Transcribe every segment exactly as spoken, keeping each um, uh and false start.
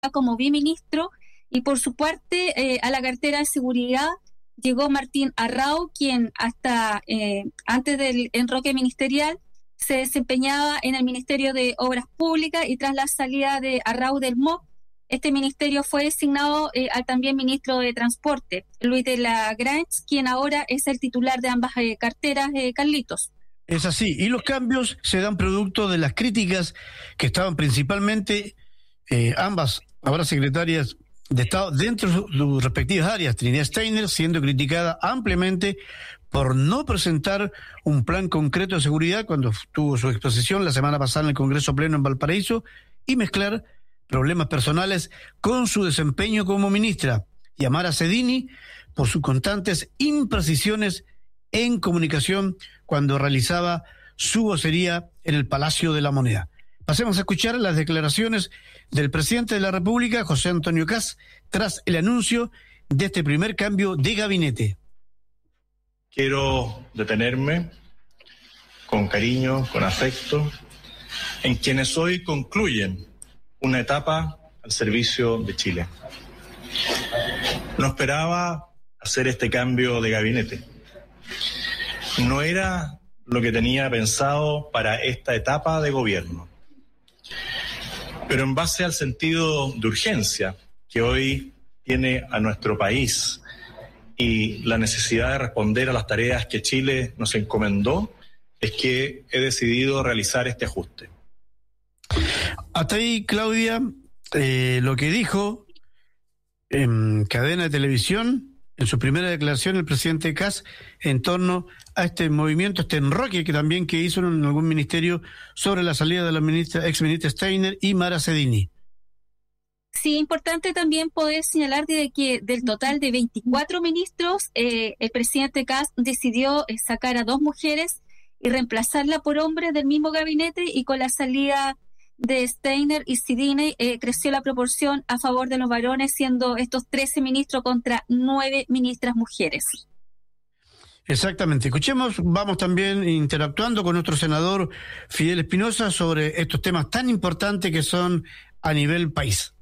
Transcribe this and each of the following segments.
como biministro, y por su parte eh, a la cartera de seguridad llegó Martín Arrau, quien hasta eh, antes del enroque ministerial se desempeñaba en el Ministerio de Obras Públicas, y tras la salida de Arrau del M O B, este ministerio fue designado eh, al también ministro de Transporte, Luis de la Grange, quien ahora es el titular de ambas eh, carteras, eh, Carlitos. Es así, y los cambios se dan producto de las críticas que estaban principalmente eh, ambas ahora secretarias de Estado dentro de sus respectivas áreas. Trinidad Steiner siendo criticada ampliamente por no presentar un plan concreto de seguridad cuando tuvo su exposición la semana pasada en el Congreso Pleno en Valparaíso, y mezclar problemas personales con su desempeño como ministra. Y a Mara Cedini por sus constantes imprecisiones en comunicación cuando realizaba su vocería en el Palacio de la Moneda. Pasemos a escuchar las declaraciones del presidente de la República, José Antonio Kast, tras el anuncio de este primer cambio de gabinete. Quiero detenerme con cariño, con afecto, en quienes hoy concluyen una etapa al servicio de Chile. No esperaba hacer este cambio de gabinete. No era lo que tenía pensado para esta etapa de gobierno. Pero en base al sentido de urgencia que hoy tiene a nuestro país y la necesidad de responder a las tareas que Chile nos encomendó, es que he decidido realizar este ajuste. Hasta ahí, Claudia, eh, lo que dijo en cadena de televisión, en su primera declaración, el presidente Kast en torno a este movimiento, este enroque que también que hizo en algún ministerio sobre la salida de la ministra, ex ministra Steiner y Mara Cedini. Sí, importante también poder señalar de que del total de veinticuatro ministros, eh, el presidente Kast decidió eh, sacar a dos mujeres y reemplazarla por hombres del mismo gabinete, y con la salida de Steiner y Cedini eh, creció la proporción a favor de los varones, siendo estos trece ministros contra nueve ministras mujeres. Exactamente. Escuchemos, vamos también interactuando con nuestro senador Fidel Espinosa sobre estos temas tan importantes que son a nivel país.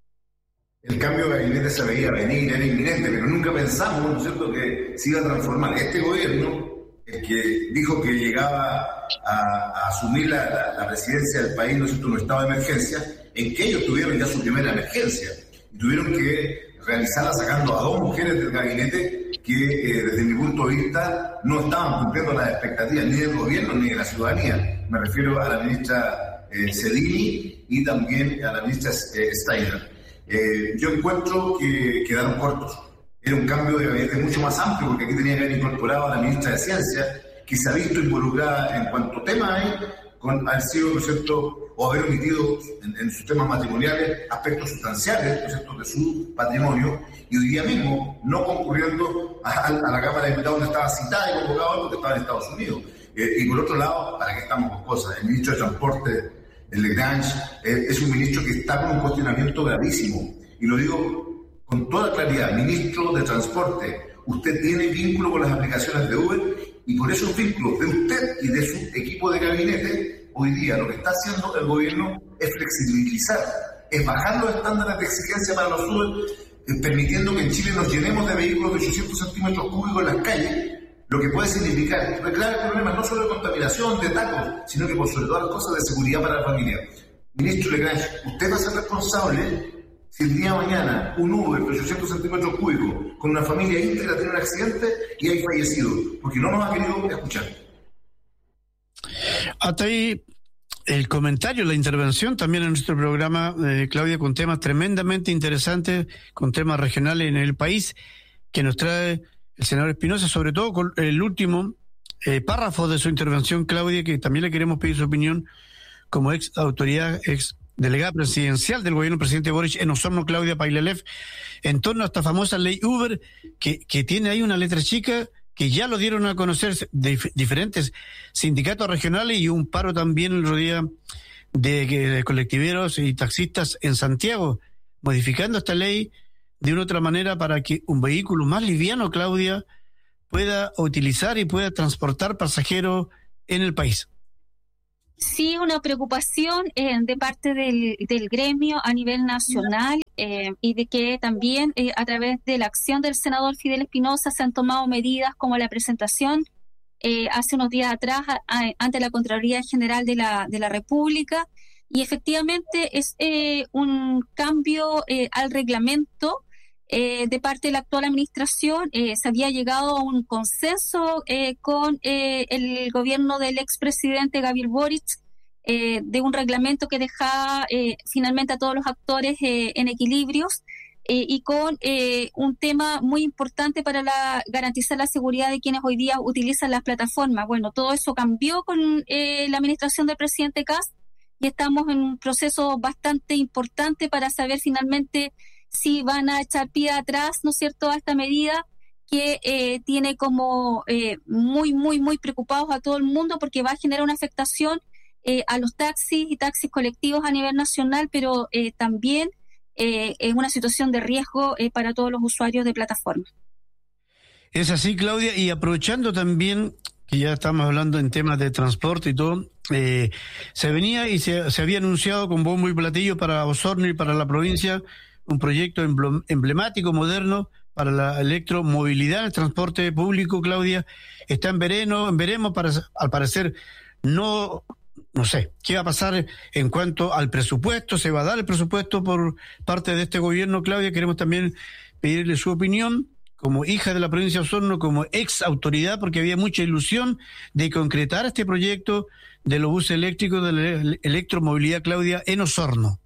El cambio de gabinete se veía venir, era inminente, pero nunca pensamos, ¿no es cierto?, que se iba a transformar. Este gobierno, el que dijo que llegaba a, a asumir la, la, la presidencia del país, ¿no es cierto?, en un estado de emergencia, en que ellos tuvieron ya su primera emergencia. Y tuvieron que realizarla sacando a dos mujeres del gabinete que, eh, desde mi punto de vista, no estaban cumpliendo las expectativas ni del gobierno ni de la ciudadanía. Me refiero a la ministra eh, Cedini y también a la ministra eh, Steiner. Eh, yo encuentro que quedaron cortos. Era un cambio de gabinete mucho más amplio, porque aquí tenía que haber incorporado a la ministra de Ciencia, que se ha visto involucrada en cuanto tema hay, con haber sido, ¿no es cierto?, o haber omitido en, en sus temas matrimoniales aspectos sustanciales, ¿no es cierto?, de su patrimonio, y hoy día mismo no concurriendo a, a la Cámara de Diputados donde estaba citada y convocada porque estaba en Estados Unidos. Eh, y por otro lado, ¿para qué estamos con cosas? El ministro de Transporte, el Legrange, eh, es un ministro que está con un cuestionamiento gravísimo, y lo digo con toda claridad. Ministro de Transporte, usted tiene vínculo con las aplicaciones de Uber, y por esos vínculos de usted y de su equipo de gabinete, hoy día lo que está haciendo el gobierno es flexibilizar, es bajar los estándares de exigencia para los Uber, eh, permitiendo que en Chile nos llenemos de vehículos de ochocientos centímetros cúbicos en las calles, lo que puede significar graves problemas no solo de contaminación, de tacos, sino que por sobre todas las cosas de seguridad para la familia. Ministro Legrange, usted va a ser responsable si el día de mañana un Uber de ochocientos centímetros cúbicos con una familia íntegra tiene un accidente y hay fallecido, porque no nos ha querido escuchar. Hasta ahí el comentario, la intervención también en nuestro programa, eh, Claudia, con temas tremendamente interesantes, con temas regionales en el país, que nos trae el senador Espinosa, sobre todo con el último eh, párrafo de su intervención, Claudia, que también le queremos pedir su opinión como ex autoridad, ex delegada presidencial del gobierno del presidente Boric en Osorno, Claudia Pailelef, en torno a esta famosa ley Uber, que, que tiene ahí una letra chica, que ya lo dieron a conocer de diferentes sindicatos regionales, y un paro también el otro día de, de colectiveros y taxistas en Santiago, modificando esta ley de una otra manera para que un vehículo más liviano, Claudia, pueda utilizar y pueda transportar pasajeros en el país. Sí, una preocupación eh, de parte del, del gremio a nivel nacional eh, y de que también eh, a través de la acción del senador Fidel Espinosa se han tomado medidas como la presentación eh, hace unos días atrás a, a, ante la Contraloría General de la, de la República, y efectivamente es eh, un cambio eh, al reglamento eh, de parte de la actual administración. Eh, se había llegado a un consenso eh, con eh, el gobierno del expresidente Gabriel Boric eh, de un reglamento que dejaba eh, finalmente a todos los actores eh, en equilibrios eh, y con eh, un tema muy importante para la, garantizar la seguridad de quienes hoy día utilizan las plataformas. Bueno, todo eso cambió con eh, la administración del presidente Kast y estamos en un proceso bastante importante para saber finalmente si van a echar pie atrás, ¿no es cierto?, a esta medida que eh, tiene como eh, muy, muy, muy preocupados a todo el mundo, porque va a generar una afectación eh, a los taxis y taxis colectivos a nivel nacional, pero eh, también eh, es una situación de riesgo eh, para todos los usuarios de plataformas. Es así, Claudia, y aprovechando también que ya estamos hablando en temas de transporte y todo, eh, se venía y se, se había anunciado con bombo y platillo para Osorno y para la provincia un proyecto emblemático, moderno, para la electromovilidad en el transporte público. Claudia, está en vereno, en veremos, para, al parecer, no, no sé, ¿qué va a pasar en cuanto al presupuesto? ¿Se va a dar el presupuesto por parte de este gobierno, Claudia? Queremos también pedirle su opinión, como hija de la provincia de Osorno, como ex autoridad, porque había mucha ilusión de concretar este proyecto de los buses eléctricos, de la electromovilidad, Claudia, en Osorno.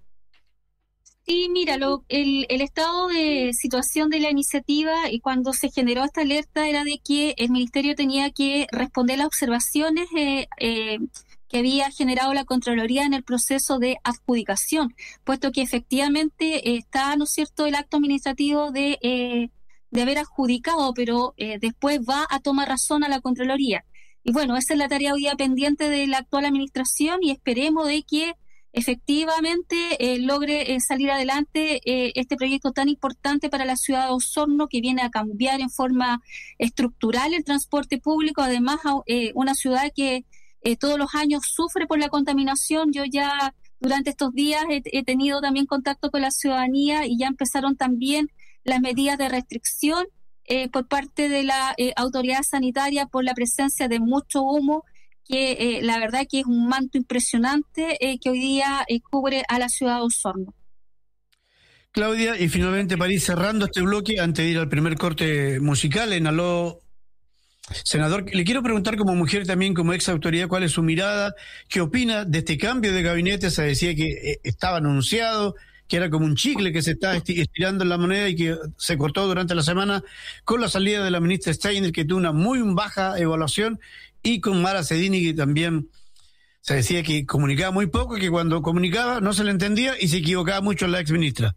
Sí, mira, lo, el, el estado de situación de la iniciativa y cuando se generó esta alerta era de que el Ministerio tenía que responder las observaciones eh, eh, que había generado la Contraloría en el proceso de adjudicación, puesto que efectivamente está, ¿no es cierto?, el acto administrativo de, eh, de haber adjudicado, pero eh, después va a tomar razón a la Contraloría. Y bueno, esa es la tarea hoy día pendiente de la actual administración y esperemos de que efectivamente eh, logre eh, salir adelante eh, este proyecto tan importante para la ciudad de Osorno, que viene a cambiar en forma estructural el transporte público, además eh, una ciudad que eh, todos los años sufre por la contaminación. Yo ya durante estos días he, he tenido también contacto con la ciudadanía y ya empezaron también las medidas de restricción eh, por parte de la eh, autoridad sanitaria por la presencia de mucho humo, que eh, la verdad que es un manto impresionante eh, que hoy día eh, cubre a la ciudad de Osorno. Claudia, y finalmente para ir cerrando este bloque, antes de ir al primer corte musical en Aló Senador, le quiero preguntar como mujer también, como ex autoridad, cuál es su mirada, qué opina de este cambio de gabinete. Se decía que eh, estaba anunciado, que era como un chicle que se está estirando en la moneda y que se cortó durante la semana con la salida de la ministra Steiner, que tuvo una muy baja evaluación, y con Mara Cedini, que también se decía que comunicaba muy poco y que cuando comunicaba no se le entendía y se equivocaba mucho la ex ministra.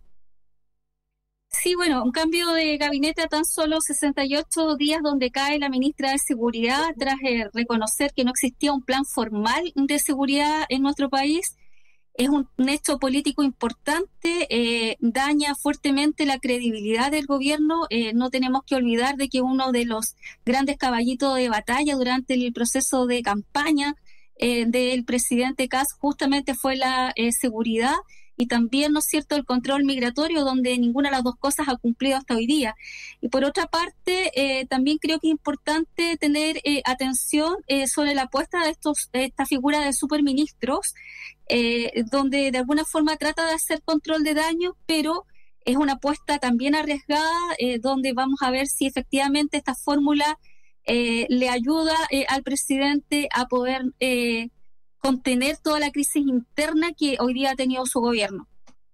Sí, bueno, un cambio de gabinete a tan solo sesenta y ocho días donde cae la ministra de Seguridad tras eh, reconocer que no existía un plan formal de seguridad en nuestro país. Es un, un hecho político importante, eh, daña fuertemente la credibilidad del gobierno. Eh, no tenemos que olvidar de que uno de los grandes caballitos de batalla durante el proceso de campaña eh, del presidente Kast justamente fue la eh, seguridad y también, ¿no es cierto?, el control migratorio, donde ninguna de las dos cosas ha cumplido hasta hoy día. Y por otra parte, eh, también creo que es importante tener eh, atención eh, sobre la apuesta de, estos, de esta figura de superministros, eh, donde de alguna forma trata de hacer control de daños, pero es una apuesta también arriesgada, eh, donde vamos a ver si efectivamente esta fórmula eh, le ayuda eh, al presidente a poder eh, contener toda la crisis interna que hoy día ha tenido su gobierno.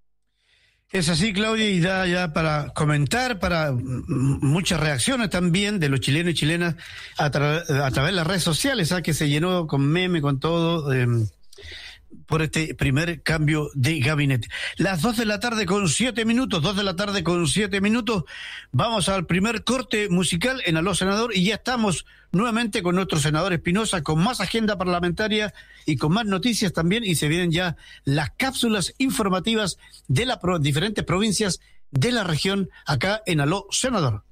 Es así, Claudia, y da ya para comentar, para muchas reacciones también de los chilenos y chilenas a, tra- a través de las redes sociales, ¿sabes? Que se llenó con meme, con todo, eh, por este primer cambio de gabinete. Las dos de la tarde con siete minutos, dos de la tarde con siete minutos, vamos al primer corte musical en Aló Senador y ya estamos nuevamente con nuestro senador Espinosa, con más agenda parlamentaria y con más noticias también, y se vienen ya las cápsulas informativas de las pro- diferentes provincias de la región acá en Aló Senador.